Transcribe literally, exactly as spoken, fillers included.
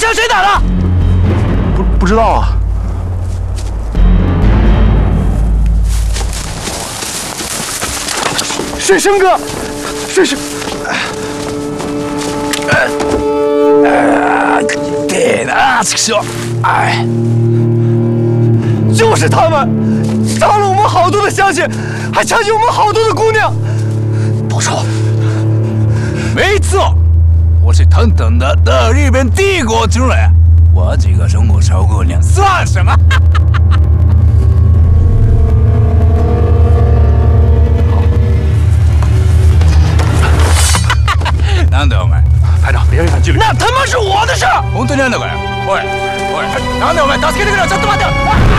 枪谁打的？ 不不知道啊。水生哥，水生， 对的，这个说，哎， 就是他们，杀了我们好多的乡亲，还抢去我们好多的姑娘。 不错，没错，我是堂堂的大日本帝国主人，我几个中国小姑娘算什么？なんだお前？ 排长，别违反纪律。 那他妈是我的事！本当になんだこれ？おいおい、なんだお前？助けてくれよ！ちょっと待って！